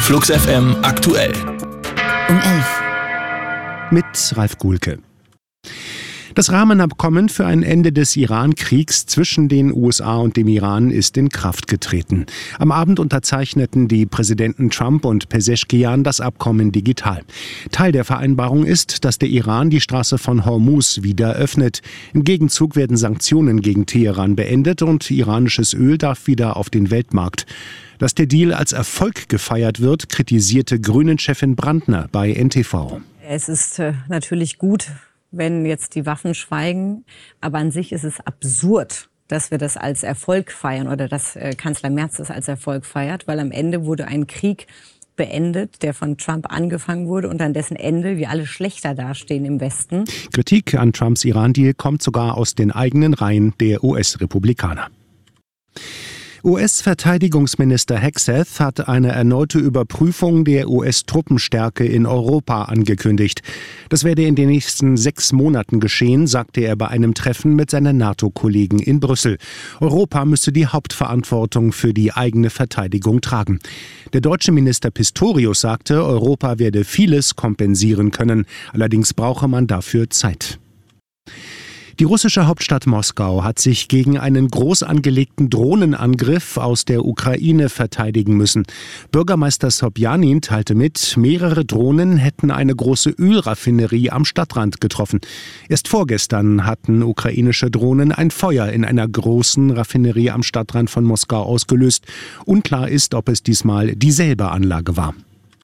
Flux FM aktuell. Um 11. Mit Ralf Guhlke. Das Rahmenabkommen für ein Ende des Iran-Kriegs zwischen den USA und dem Iran ist in Kraft getreten. Am Abend unterzeichneten die Präsidenten Trump und Pezeshkian das Abkommen digital. Teil der Vereinbarung ist, dass der Iran die Straße von Hormuz wieder öffnet. Im Gegenzug werden Sanktionen gegen Teheran beendet und iranisches Öl darf wieder auf den Weltmarkt. Dass der Deal als Erfolg gefeiert wird, kritisierte Grünen-Chefin Brandner bei NTV. Es ist natürlich gut, wenn jetzt die Waffen schweigen. Aber an sich ist es absurd, dass wir das als Erfolg feiern oder dass Kanzler Merz das als Erfolg feiert, weil am Ende wurde ein Krieg beendet, der von Trump angefangen wurde und an dessen Ende wir alle schlechter dastehen im Westen. Kritik an Trumps Iran-Deal kommt sogar aus den eigenen Reihen der US-Republikaner. US-Verteidigungsminister Hegseth hat eine erneute Überprüfung der US-Truppenstärke in Europa angekündigt. Das werde in den nächsten 6 Monaten geschehen, sagte er bei einem Treffen mit seinen NATO-Kollegen in Brüssel. Europa müsse die Hauptverantwortung für die eigene Verteidigung tragen. Der deutsche Minister Pistorius sagte, Europa werde vieles kompensieren können. Allerdings brauche man dafür Zeit. Die russische Hauptstadt Moskau hat sich gegen einen groß angelegten Drohnenangriff aus der Ukraine verteidigen müssen. Bürgermeister Sobjanin teilte mit, mehrere Drohnen hätten eine große Ölraffinerie am Stadtrand getroffen. Erst vorgestern hatten ukrainische Drohnen ein Feuer in einer großen Raffinerie am Stadtrand von Moskau ausgelöst. Unklar ist, ob es diesmal dieselbe Anlage war.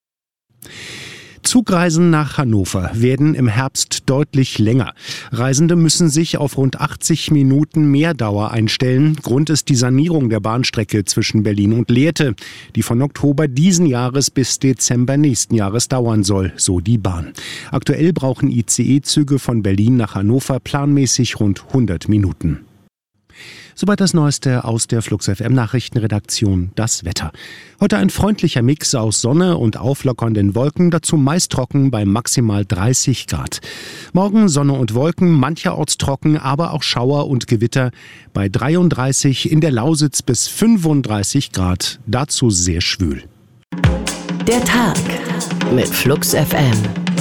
Zugreisen nach Hannover werden im Herbst deutlich länger. Reisende müssen sich auf rund 80 Minuten Mehrdauer einstellen. Grund ist die Sanierung der Bahnstrecke zwischen Berlin und Lehrte, die von Oktober diesen Jahres bis Dezember nächsten Jahres dauern soll, so die Bahn. Aktuell brauchen ICE-Züge von Berlin nach Hannover planmäßig rund 100 Minuten. Soweit das Neueste aus der Flux FM Nachrichtenredaktion, das Wetter. Heute ein freundlicher Mix aus Sonne und auflockernden Wolken, dazu meist trocken bei maximal 30 Grad. Morgen Sonne und Wolken, mancherorts trocken, aber auch Schauer und Gewitter bei 33, in der Lausitz bis 35 Grad, dazu sehr schwül. Der Tag mit Flux FM.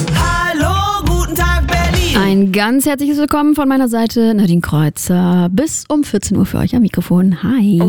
Ein ganz herzliches Willkommen von meiner Seite, Nadine Kreuzer. Bis um 14 Uhr für euch am Mikrofon. Hi.